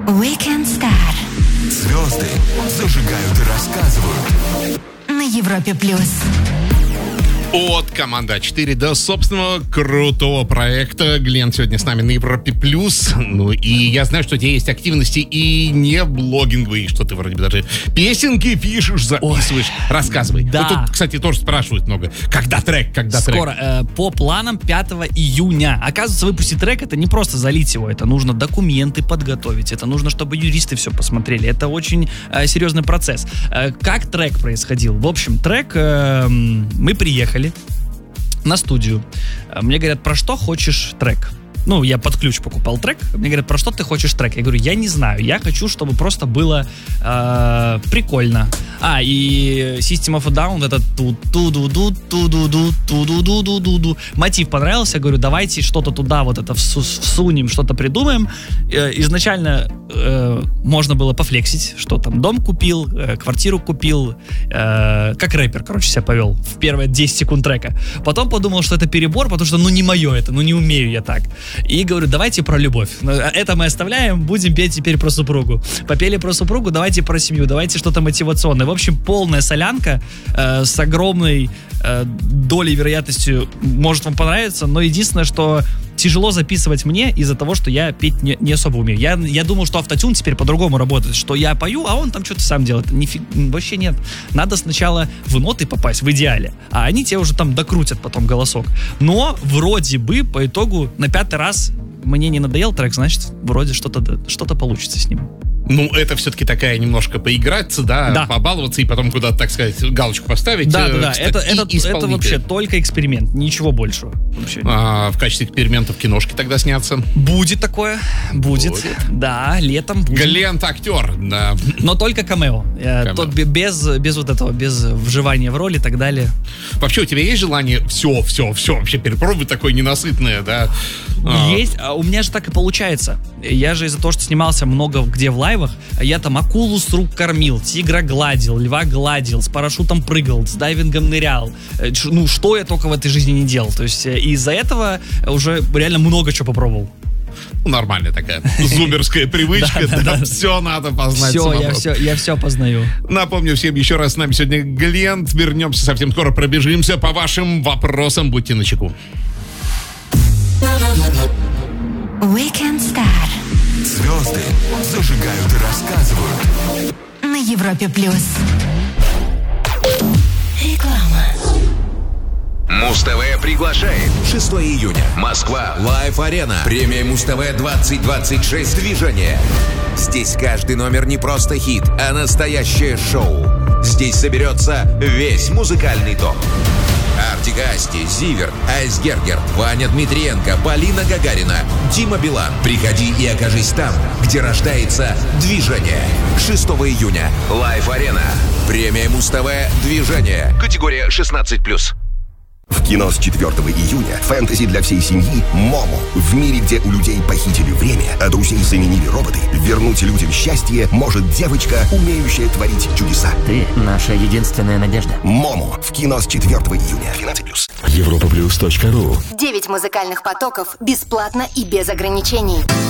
Weekend Star. Звезды зажигают и рассказывают. На Европе Плюс. От команды А4 до собственного крутого проекта. Глен сегодня с нами на Европе Плюс. Ну и я знаю, что у тебя есть активности и не блогинговые, что ты вроде бы даже песенки пишешь, записываешь. Рассказывай. Да. Ну, тут, кстати, тоже спрашивают много. Когда трек? Скоро. По планам 5 июня. Оказывается, выпустить трек — это не просто залить его. Это нужно документы подготовить. Это нужно, чтобы юристы все посмотрели. Это очень серьезный процесс. Как трек происходил? В общем, трек... мы приехали на студию. Мне говорят, про что хочешь трек? Ну, я под ключ покупал трек. Мне говорят, про что ты хочешь трек? Я говорю, я не знаю. Я хочу, чтобы просто было прикольно. И System of a Down, это ту-ду-ду-ду-ду-ду-ду-ду-ду-ду-ду. Мотив понравился. Я говорю, давайте что-то туда вот это всунем, что-то придумаем. Изначально можно было пофлексить, что там дом купил, квартиру купил. Как рэпер, короче, себя повел в первые 10 секунд трека. Потом подумал, что это перебор, потому что, не мое это, не умею я так. И говорю, давайте про любовь. Это мы оставляем, будем петь теперь про супругу. Попели про супругу, давайте про семью, давайте что-то мотивационное. В общем, полная солянка с огромной долей вероятностью может вам понравиться, но единственное, что тяжело записывать мне из-за того, что я петь не особо умею. Я думал, что автотюн теперь по-другому работает, что я пою, а он там что-то сам делает. Вообще нет. Надо сначала в ноты попасть, в идеале, а они тебе уже там докрутят потом голосок. Но вроде бы по итогу на 5-й раз мне не надоел трек, значит, вроде что-то получится с ним. Ну, это все-таки такая немножко поиграться, да, побаловаться и потом куда-то, так сказать, галочку поставить. Да. Это вообще только эксперимент, ничего большего. Вообще. В качестве экспериментов киношки тогда снятся? Будет такое, будет. Да, летом будет. Глент актер, да. Но только камео. Без вот этого, без вживания в роли и так далее. Вообще, у тебя есть желание все вообще перепробовать, такое ненасытное, да? Есть, а у меня же так и получается. Я же из-за того, что снимался много где в лайвах, я там акулу с рук кормил, тигра гладил, льва гладил, с парашютом прыгал, с дайвингом нырял. Что я только в этой жизни не делал. То есть из-за этого уже реально много чего попробовал. Нормальная такая зумерская привычка, да, все надо познать самому. Я все познаю. Напомню всем еще раз, с нами сегодня Глент. Вернемся совсем скоро, пробежимся по вашим вопросам, будьте начеку. Weekend Star. Звезды зажигают и рассказывают. На Европе Плюс. Реклама. Муз-ТВ приглашает. 6 июня. Москва. Лайв-арена. Премия Муз-ТВ 2026. Движение. Здесь каждый номер не просто хит, а настоящее шоу. Здесь соберется весь музыкальный топ. Артик Асти, Зиверт, Айсгергер, Ваня Дмитриенко, Полина Гагарина, Дима Билан. Приходи и окажись там, где рождается движение. 6 июня. Лайв-арена. Премия Муз-ТВ «Движение». Категория 16+. В кино с 4 июня фэнтези для всей семьи «Момо». В мире, где у людей похитили время, а друзей заменили роботы, вернуть людям счастье может девочка, умеющая творить чудеса. Ты наша единственная надежда. «Момо» в кино с 4 июня. 12+. Европаплюс.ру. 9 музыкальных потоков бесплатно и без ограничений.